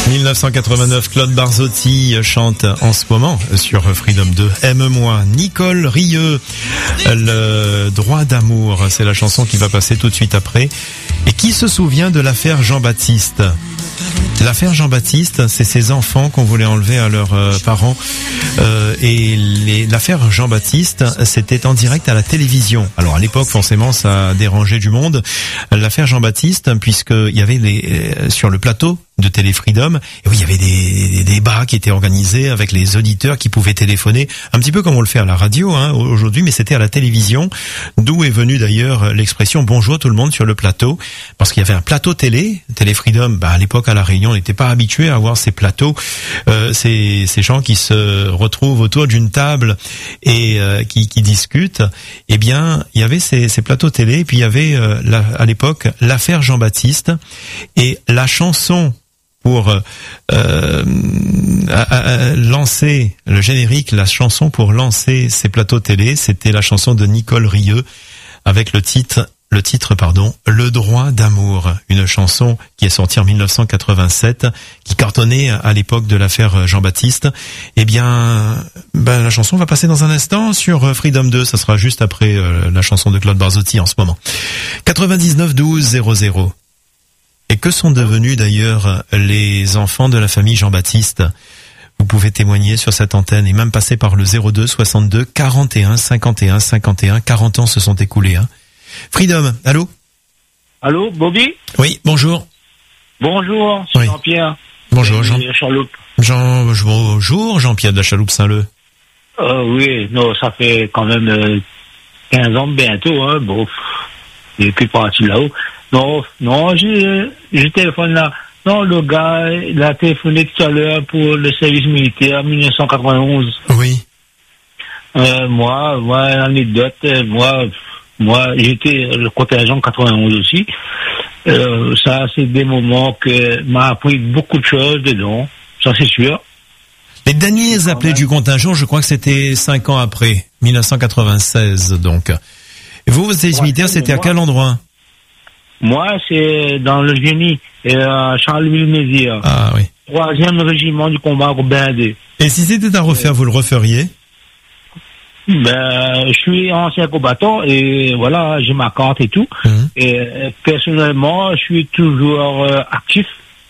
1989, Claude Barzotti chante en ce moment sur Freedom 2. Aime-moi. Nicole Rieu, le droit d'amour, c'est la chanson qui va passer tout de suite après. Et qui se souvient de l'affaire Jean-Baptiste ? L'affaire Jean-Baptiste, c'est ces enfants qu'on voulait enlever à leurs parents. L'affaire Jean-Baptiste, c'était en direct à la télévision. Alors à l'époque, forcément, ça a dérangé du monde. L'affaire Jean-Baptiste, puisqu'il y avait sur le plateau de Télé Freedom, et oui, il y avait des débats qui étaient organisés avec les auditeurs qui pouvaient téléphoner, un petit peu comme on le fait à la radio aujourd'hui, mais c'était à la télévision, d'où est venue d'ailleurs l'expression bonjour tout le monde sur le plateau, parce qu'il y avait un plateau Télé Freedom. À l'époque à La Réunion, on n'était pas habitué à voir ces plateaux, ces gens qui se retrouvent autour d'une table et qui discutent. Eh bien, il y avait ces plateaux télé, et puis il y avait à l'époque l'affaire Jean-Baptiste, et la chanson pour lancer le générique, la chanson pour lancer ces plateaux télé, c'était la chanson de Nicole Rieu avec le titre, Le droit d'amour, une chanson qui est sortie en 1987, qui cartonnait à l'époque de l'affaire Jean-Baptiste. Eh bien, la chanson va passer dans un instant sur Freedom 2, ça sera juste après la chanson de Claude Barzotti en ce moment. 99 12 00. Et que sont devenus d'ailleurs les enfants de la famille Jean-Baptiste ? Vous pouvez témoigner sur cette antenne et même passer par le 02 62 41 51 51. 40 ans se sont écoulés. Freedom, allô ? Allô, Bobby ? Oui, bonjour. Bonjour, c'est oui. Jean-Pierre. Bonjour, Chaloupe. Bonjour, Jean-Pierre de la Chaloupe-Saint-Leu. Oui, non, ça fait quand même 15 ans bientôt, bon, il est plus parti là-haut. Non, je téléphone là. Non, le gars, il a téléphoné tout à l'heure pour le service militaire en 1991. Oui. Moi, l'anecdote, moi, j'étais le contingent 91 aussi. Ça, c'est des moments que m'a appris beaucoup de choses dedans. Ça, c'est sûr. Les derniers appelés du contingent, je crois que c'était 5 ans après, 1996, donc. Et vous, votre service militaire, c'était à quel endroit ? Moi, c'est dans le génie, Charleville-Mézières. Ah oui. 3e régiment du combat blindé. Et si c'était à refaire, vous le referiez ? Je suis ancien combattant et voilà, j'ai ma carte et tout. Et personnellement, je suis toujours actif.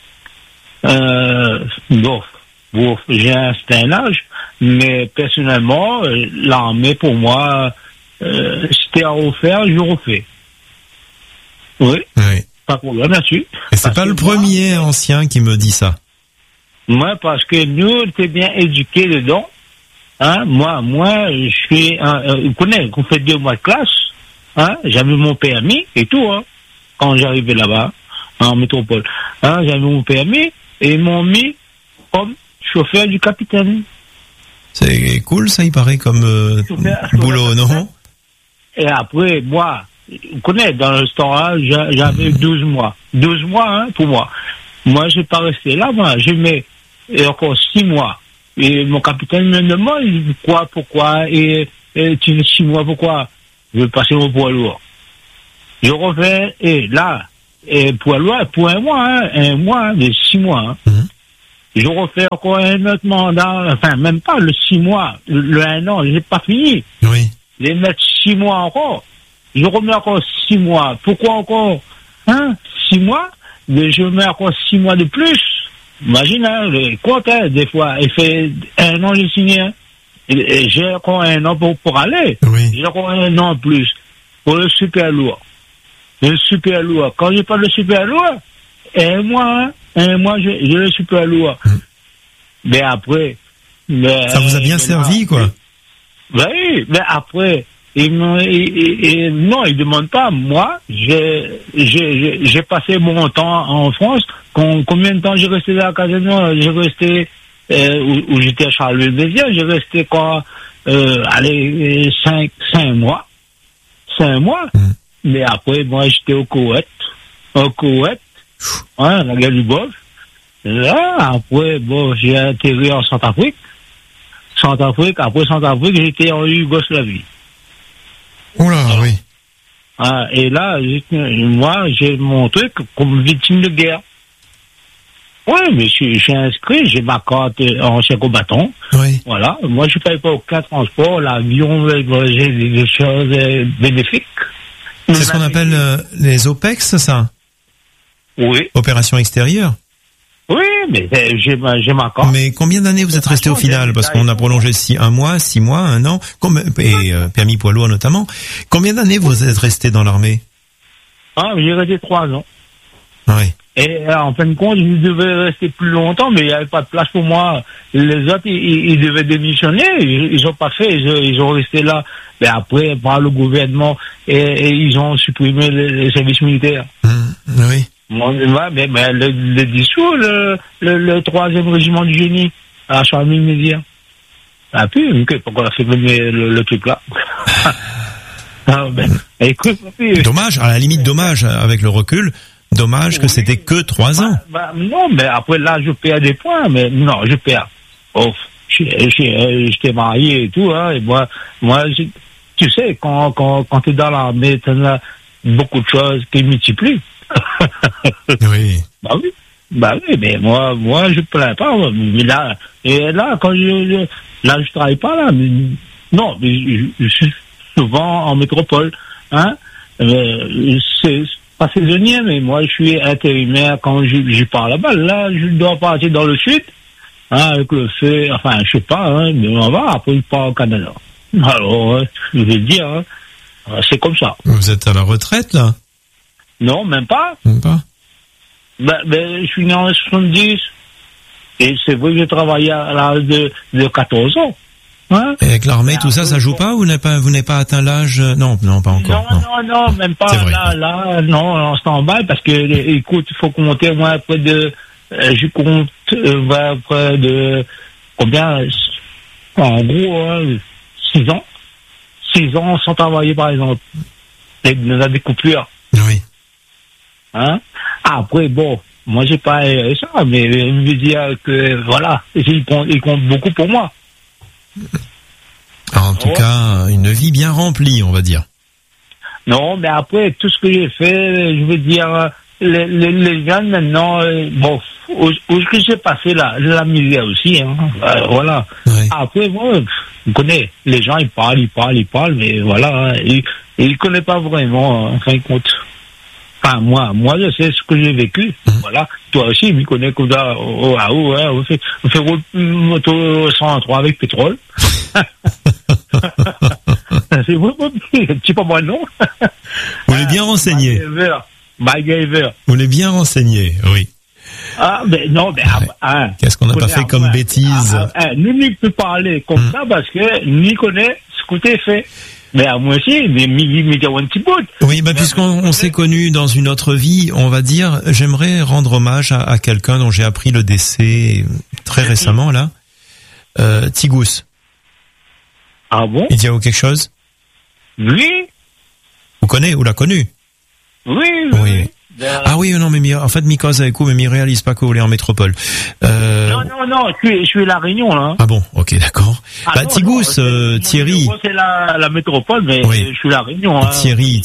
J'ai un certain âge, mais personnellement, l'armée pour moi, c'était à refaire, je refais. Oui. Pas de problème là-dessus. Et c'est pas le premier ancien qui me dit ça. Moi, parce que nous, on était bien éduqués dedans. Moi, je suis, vous connaissez, qu'on fait 2 mois de classe, j'avais mon permis et tout, quand j'arrivais là-bas, en métropole. J'avais mon permis et ils m'ont mis comme chauffeur du capitaine. C'est cool, ça, il paraît, comme boulot, non? Et après, moi, vous connaissez, dans ce temps-là, j'avais 12 mois. 12 mois, pour moi. Moi, je n'ai pas resté là, je mets encore 6 mois. Et mon capitaine me demande, il dit, pourquoi, et tu veux 6 mois, pourquoi? Je veux passer mon poids lourd. Je refais, et là, poids lourd, pour un mois, de 6 mois, Je refais encore un autre mandat, enfin, même pas le 6 mois, le 1 an, je n'ai pas fini. Oui. Les mettre 6 mois encore. Je remets encore 6 mois. Pourquoi encore 6 mois? Mais je mets encore 6 mois de plus. Imagine, le compte, des fois, il fait 1 an, j'ai signé. Et j'ai encore 1 an pour aller. Oui. J'ai encore 1 an en plus pour le super lourd. Le super lourd. Quand je parle de super lourd, 1 mois, j'ai le super lourd. Mais après... ça vous a bien servi, quoi. Oui, mais après... non, ils demandent pas. Moi, j'ai passé mon temps en France. Combien de temps j'ai resté à la caserne? J'ai resté où j'étais à Charleville-Mézières. J'ai resté 5 mois. 5 mois. Mais après, moi, j'étais au Koweït. La guerre du Golfe. Là, après, j'ai atterri en Centrafrique. Après Centrafrique, j'étais en Yougoslavie. Oula, oui. Et là, moi, j'ai mon truc comme victime de guerre. Oui, mais je suis inscrit, j'ai ma carte ancien combattant. Oui. Voilà. Moi, je paye pas aucun transport, l'avion, j'ai des choses bénéfiques. C'est ce qu'on appelle les OPEX, ça? Oui. Opération extérieure. Oui, mais j'ai ma carte. Mais combien d'années vous êtes resté au final? Parce qu'on a prolongé 1 mois, 6 mois, 1 an, et permis poids lourd notamment. Combien d'années vous êtes resté dans l'armée? Ah, j'ai resté 3 ans. Oui. Et en fin de compte, je devais rester plus longtemps, mais il n'y avait pas de place pour moi. Les autres, ils devaient démissionner. Ils n'ont pas fait. Ils ont resté là. Mais après, par le gouvernement, et ils ont supprimé les services militaires. Oui. Mais le dissous, le 3e régiment du génie, à Charmille-Mézières. Ah, puis, pourquoi on a fait le truc là? Ah, ben, écoute, dommage, à la limite, dommage, avec le recul. Dommage que c'était que 3 ans. Non, mais après là, je perds des points, mais non, je perds. Oh, j'étais marié et tout, hein, et moi, tu sais, quand t'es dans l'armée, t'en as beaucoup de choses qui multiplient. Oui. Bah oui, mais moi, je plains pas, mais là, quand je travaille pas là, mais, non, mais je suis souvent en métropole, hein, c'est pas saisonnier, mais moi, je suis intérimaire quand je pars là-bas. Là, je dois partir dans le sud, hein, avec le feu, enfin, je sais pas, hein, mais on va, après, je pars au Canada. Alors, je vais dire, hein, c'est comme ça. Vous êtes à la retraite, là? Non, même pas. Même pas? Je suis né en 70, et c'est vrai que j'ai travaillé à l'âge de 14 ans. Hein? Et avec l'armée, tout ça, ça joue pas? Vous n'avez pas atteint l'âge? Non, pas encore. Non, même pas. Vrai. Là, non, en stand-by, parce que, écoute, il faut compter, moi, près de, je compte, près de, combien, en gros, 6 ans. 6 ans sans travailler, par exemple. Dans des coupures. Oui. Hein? Après, bon, moi, j'ai pas ça, mais je veux dire que, voilà, il compte beaucoup pour moi. En tout cas, une vie bien remplie, on va dire. Non, mais après, tout ce que j'ai fait, je veux dire, les jeunes maintenant, bon, où que j'ai passé la misère aussi, hein, voilà. Oui. Après, moi, vous connaissez, les gens, ils parlent, mais voilà, hein, ils connaissent pas vraiment, en fin de compte. Enfin, moi, je sais ce que j'ai vécu, voilà. Toi aussi, tu connais comme ça, on fait moto 103 avec pétrole. C'est un petit peu moins, non? Vous l'avez bien renseigné. MacGyver. Vous l'avez bien renseigné, oui. Ah, mais non, mais... Ouais. Qu'est-ce qu'on n'a pas fait comme bêtise? Nous ne peut parler comme ça parce que nous connaît ce que tu fait. Mais à moi aussi, mais un petit bout. Oui, puisqu'on s'est connus dans une autre vie, on va dire, j'aimerais rendre hommage à quelqu'un dont j'ai appris le décès très récemment, là. Tigous. Ah bon? Il dit à vous quelque chose? Oui. Vous connaissez, ou l'a connu? Oui. Ah oui, non, mais en fait, Mikos avec vous, mais il réalise pas que vous voulez en métropole. Non, je suis à La Réunion, là. Ah bon, ok, d'accord. Tigous, Thierry. Moi, c'est la métropole, mais oui. Je suis à La Réunion, hein. Thierry,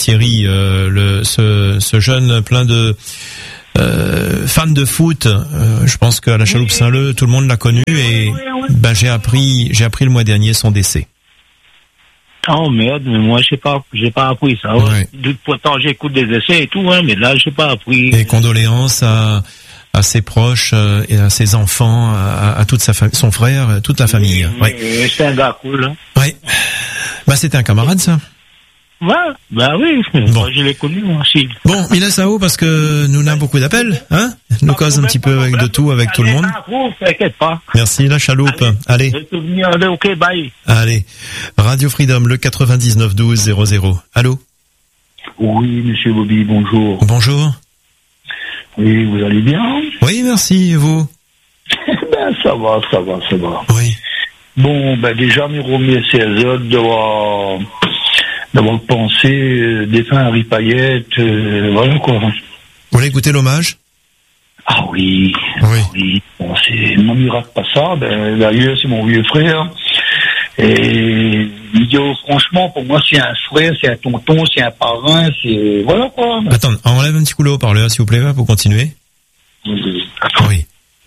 ce jeune plein de, fan de foot, je pense qu'à la Chaloupe Saint-Leu, tout le monde l'a connu et, j'ai appris le mois dernier son décès. Oh merde, mais moi j'ai pas appris ça. Ouais. Pourtant j'écoute des essais et tout, hein, mais là j'ai pas appris. Et condoléances à ses proches et à ses enfants, à toute sa famille, son frère, toute la famille. Oui, c'est un gars cool. Hein. Oui. C'était un camarade ça. Ouais, oui, moi je l'ai connu moi aussi. Bon, Mila Sao, parce que nous avons beaucoup d'appels, hein. Nous cause un petit peu avec de tout, avec tout le monde. T'inquiète pas. Merci la chaloupe. Allez. Ok, bye. Allez. Radio Freedom, le 99 12 00. Allô? Oui, monsieur Bobby, bonjour. Bonjour. Oui, vous allez bien? Oui, merci, et vous? Ça va. Oui. Bon, déjà, me remercier les autres d'avoir pensé défunt Harry Payette, voilà quoi. Vous voulez écouter l'hommage? Ah oui. Bon, moi, il rate pas ça. D'ailleurs, c'est mon vieux frère. Et franchement, pour moi, c'est un frère, c'est un tonton, c'est un parrain, c'est voilà quoi. Attends, enlève un petit coup le haut-parleur, s'il vous plaît, pour continuer. Oui. Oui.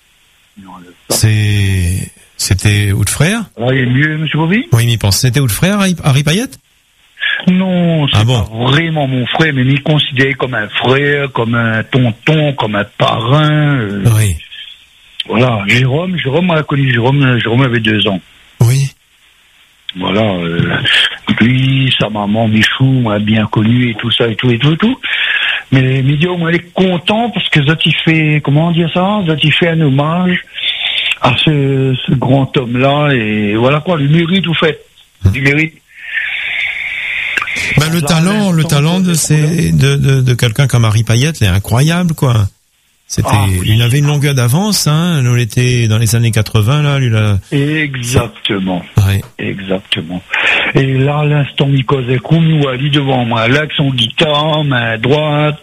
C'était Oud Frère? Ah, il est mieux, monsieur Bobby? Oui, mais il pense. C'était Oud Frère, Harry Payette? Non, c'est pas vraiment mon frère, mais il est considéré comme un frère, comme un tonton, comme un parrain. Oui. Voilà, Jérôme, on a connu Jérôme avait 2 ans. Oui. Voilà, lui, sa maman, Michou, m'a bien connu et tout ça, et tout. Mais Midio, moi, il est content parce que ça, il fait, comment dire ça? Ça, il fait un hommage à ce grand homme-là, et voilà quoi, il mérite, tout fait. Il mérite. Ben, le talent de quelqu'un comme Harry Payette, est incroyable, quoi. Il avait une longueur d'avance, hein. Nous, l'été dans les années 80, là, lui, là. Exactement. Ouais. Exactement. Et là, à l'instant, il causait comme nous, Ali devant moi, là, avec son guitare, main droite.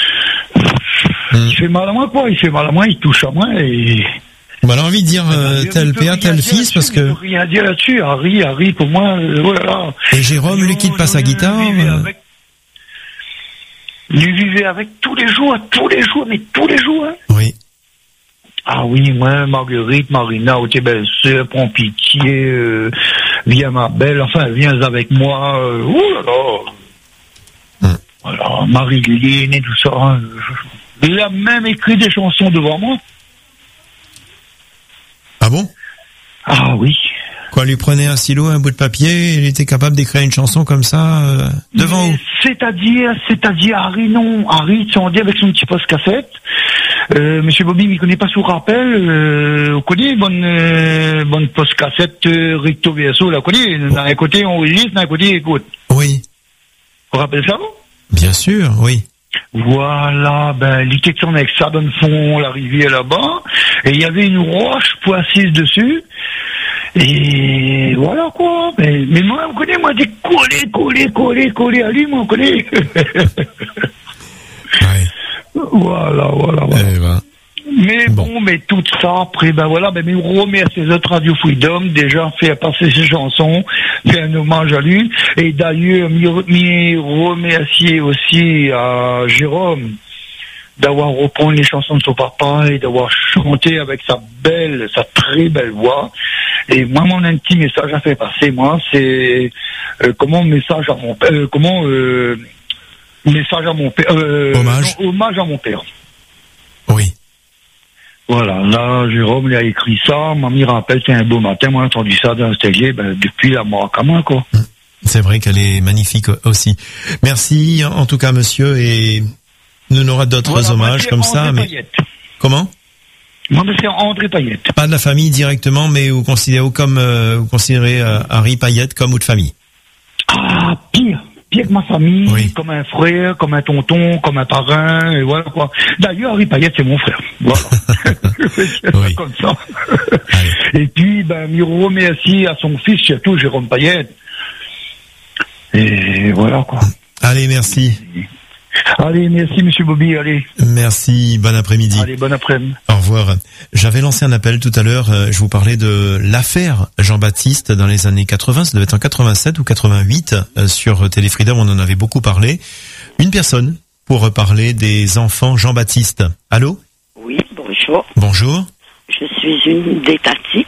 Il fait mal à moi, quoi. Il fait mal à moi, il touche à moi, et... Bah, on a envie de dire tel père, tel fils, parce que... Je peux rien dire là-dessus. Harry, pour moi, voilà. Et Jérôme, lui, quitte pas sa guitare. Il vivait avec tous les jours, mais tous les jours. Hein. Oui. Ah oui, moi, Marguerite, Marina, tes belles-sœurs, prends pitié, viens ma belle, enfin, viens avec moi, Voilà, Marie-Léline et tout ça. Hein. Il a même écrit des chansons devant moi. Ah bon? Ah oui. Quoi, lui prenait un stylo, un bout de papier, il était capable d'écrire une chanson comme ça, devant vous? C'est-à-dire, Harry, non. Harry, on dit avec son petit poste-cassette. Monsieur Bobby, il connaît pas sous rappel, on connaît bonne poste-cassette, recto verso, là, on connaît. D'un côté, on enregistre, d'un côté, écoute. Oui. Vous rappelez ça, vous? Bien sûr, oui. Voilà, il était avec ça dans le fond, la rivière là-bas, et il y avait une roche pour assise dessus, et voilà quoi, mais moi, vous connaissez, moi, des collés à lui, moi, on connaît. Ouais. Voilà. Eh ben. Mais bon, mais tout ça, après, mais on remercie les autres Radio Freedom, déjà, fait passer ses chansons, fait un hommage à lui, et d'ailleurs, m'y remercier aussi à Jérôme, d'avoir repris les chansons de son papa, et d'avoir chanté avec sa très belle voix. Et moi, mon petit message à faire passer, moi, c'est, message à mon père, hommage à mon père. Oui. Voilà, là, Jérôme, il a écrit ça, mamie rappelle, c'est un beau matin, moi, j'ai entendu ça dans l'atelier, depuis la mort à moi, quoi. C'est vrai qu'elle est magnifique aussi. Merci, en tout cas, monsieur, et nous n'aurons d'autres hommages comme ça, mais... Payette. Comment? Moi, c'est André Payette. Pas de la famille directement, mais vous considérez Harry Payette comme ou de famille? Ah, pire que ma famille, oui. Comme un frère, comme un tonton, comme un parrain, et voilà quoi. D'ailleurs, Harry Payette, c'est mon frère. Voilà. Oui. Comme ça. Et puis, m'y remercie à son fils, surtout Jérôme Payette. Et voilà quoi. Allez, merci. Allez, merci monsieur Bobby, allez. Merci, bon après-midi. Allez, bon après-midi. Au revoir. J'avais lancé un appel tout à l'heure, je vous parlais de l'affaire Jean-Baptiste dans les années 80, ça devait être en 87 ou 88, sur Téléfreedom, on en avait beaucoup parlé. Une personne pour parler des enfants Jean-Baptiste. Allô? Oui, bonjour. Bonjour. Je suis une des Tati.